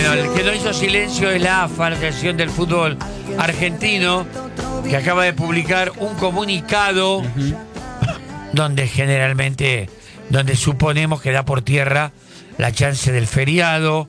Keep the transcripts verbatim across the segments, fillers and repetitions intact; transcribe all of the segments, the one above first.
Bueno, el que no hizo silencio es la A F A, la Asociación del Fútbol Argentino, que acaba de publicar un comunicado uh-huh. donde generalmente, donde suponemos que da por tierra la chance del feriado,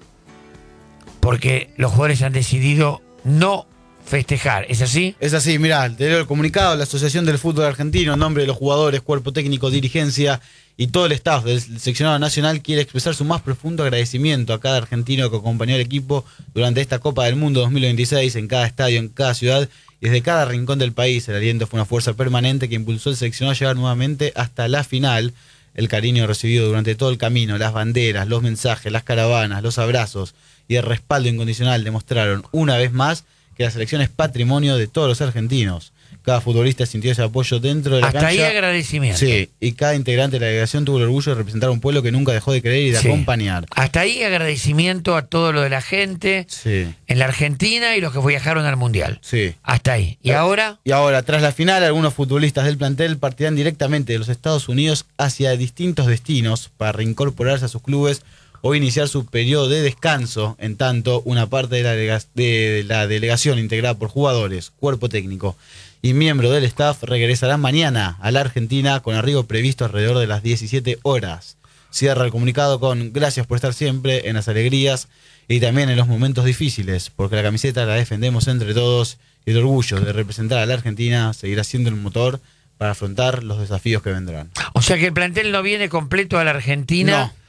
porque los jugadores han decidido no festejar. ¿Es así? Es así, mirá, te leo el comunicado. La Asociación del Fútbol Argentino, en nombre de los jugadores, cuerpo técnico, dirigencia y todo el staff del seccionado nacional, quiere expresar su más profundo agradecimiento a cada argentino que acompañó al equipo durante esta Copa del Mundo dos mil veintiséis, en cada estadio, en cada ciudad y desde cada rincón del país. El aliento fue una fuerza permanente que impulsó al seleccionado a llegar nuevamente hasta la final. El cariño recibido durante todo el camino, las banderas, los mensajes, las caravanas, los abrazos y el respaldo incondicional demostraron una vez más que la selección es patrimonio de todos los argentinos. Cada futbolista sintió ese apoyo dentro de la Hasta cancha. Hasta ahí agradecimiento. Sí, y cada integrante de la delegación tuvo el orgullo de representar a un pueblo que nunca dejó de creer y de sí. acompañar. Hasta ahí agradecimiento a todo lo de la gente sí. en la Argentina y los que viajaron al Mundial. Sí. Hasta ahí. ¿Y eh, ahora? Y ahora, tras la final, algunos futbolistas del plantel partirán directamente de los Estados Unidos hacia distintos destinos para reincorporarse a sus clubes o iniciar su periodo de descanso. En tanto, una parte de la, delega- de la delegación integrada por jugadores, cuerpo técnico y miembro del staff regresará mañana a la Argentina con arribo previsto alrededor de las diecisiete horas. Cierra el comunicado con gracias por estar siempre en las alegrías y también en los momentos difíciles, porque la camiseta la defendemos entre todos y el orgullo de representar a la Argentina seguirá siendo el motor para afrontar los desafíos que vendrán. O sea que el plantel no viene completo a la Argentina. No.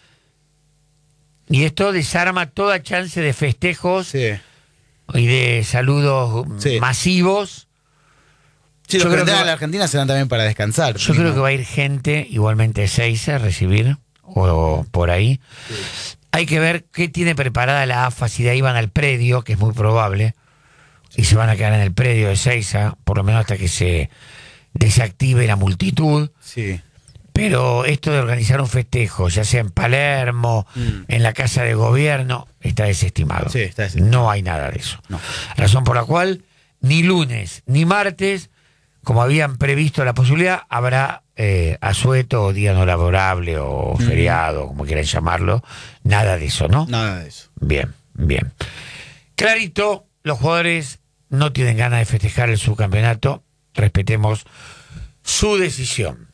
Y esto desarma toda chance de festejos sí. y de saludos sí. masivos. Sí, los que vendrán a la Argentina serán también para descansar. Yo mismo. creo que va a ir gente, igualmente Ezeiza, a recibir, o por ahí. Sí. Hay que ver qué tiene preparada la A F A, si de ahí van al predio, que es muy probable, sí. y se van a quedar en el predio de Ezeiza, por lo menos hasta que se desactive la multitud. Sí. Pero esto de organizar un festejo, ya sea en Palermo, mm. en la Casa de Gobierno, está desestimado. Sí, está desestimado. No hay nada de eso. No. Razón por la cual, ni lunes ni martes, como habían previsto la posibilidad, habrá eh, asueto o día no laborable o mm. feriado, como quieran llamarlo. Nada de eso, ¿no? Nada de eso. Bien, bien. Clarito, los jugadores no tienen ganas de festejar el subcampeonato. Respetemos su decisión.